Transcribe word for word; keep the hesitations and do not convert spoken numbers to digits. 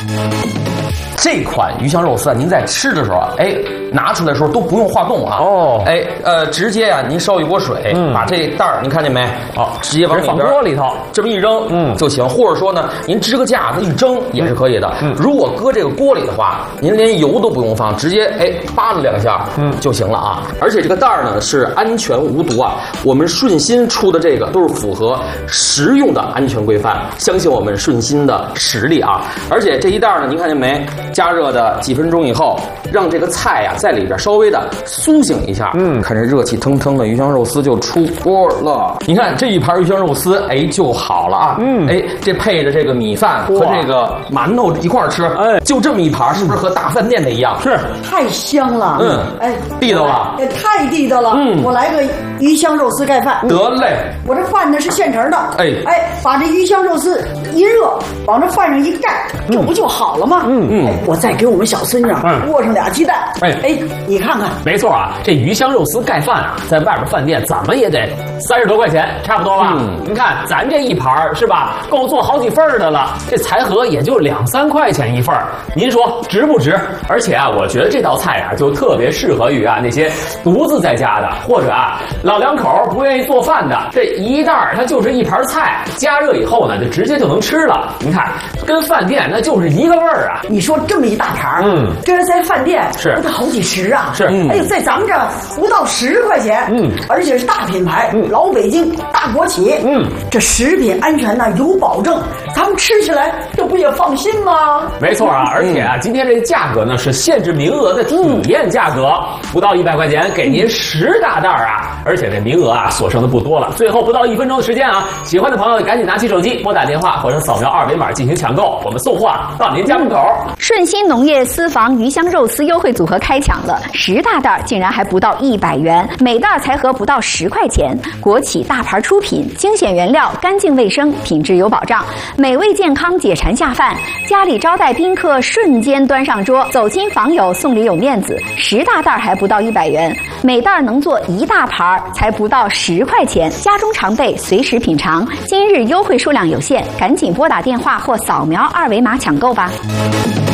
这款鱼香肉丝啊，您在吃的时候啊，哎，拿出来的时候都不用化冻啊。哦，哎，呃，直接啊，您烧一锅水，嗯、把这袋儿，您看见没？哦，直接往里边放锅里头， 这么一扔，嗯，就行。或者说呢，您支个架子一蒸也是可以的。嗯，如果搁这个锅里的话，您连油都不用放，直接哎扒拉两下，嗯，就行了啊。而且这个袋儿呢是安全无毒啊，我们顺心出的这个都是符合食用的安全规范，相信我们顺心的实力啊。而且这一袋儿呢，您看见没？加热的几分钟以后，让这个菜呀、啊、在里边稍微的苏醒一下。嗯，看这热气腾腾的鱼香肉丝就出锅了。你看这一盘鱼香肉丝，哎就好了啊。嗯，哎这配着这个米饭和这个馒头一块儿吃，哎，就这么一盘，是不是和大饭店的一样？是， 太香了。嗯，哎， 地道了， 也太地道了。嗯，我来个鱼香肉丝盖饭。 得嘞， 我这饭呢是现成的。哎哎，把这鱼香肉丝一热，往这饭上一盖，这不就好了吗？嗯嗯。我再给我们小孙女握上俩鸡蛋，哎哎，你看看， 没错啊，这鱼香肉丝盖饭啊，在外边饭店怎么也得三十多块钱，差不多吧？嗯，您看咱这一盘是吧，够做好几份的了，这财盒也就两三块钱一份，您说值不值？而且啊，我觉得这道菜啊，就特别适合于啊那些独自在家的，或者啊老两口不愿意做饭的，这一袋它就是一盘菜，加热以后呢，就直接就能吃了。您看，跟饭店那就是一个味儿啊。 你说这么一大盘，嗯，这是在饭店是不得好几十啊？是，哎呦，在咱们这不到十块钱，嗯，而且是大品牌，嗯，老北京大国企，嗯，这食品安全呢有保证，咱们吃起来这不也放心吗？ 没错啊，而且啊，今天这个价格呢是限制名额的体验价格，不到一百块钱给您十大袋啊，而且这名额啊所剩的不多了，最后不到一分钟的时间啊，喜欢的朋友赶紧拿起手机拨打电话或者扫描二维码进行抢购，我们送货到您家门口。 顺心农业私房鱼香肉丝优惠组合开抢了，十大袋竟然还不到一百元，每袋才合不到十块钱。国企大牌出品，精选原料，干净卫生，品质有保障，美味健康，解馋下饭。家里招待宾客，瞬间端上桌，走亲访友送礼有面子。十大袋还不到一百元，每袋能做一大盘，才不到十块钱。家中常备，随时品尝。今日优惠数量有限，赶紧拨打电话或扫描二维码抢购吧。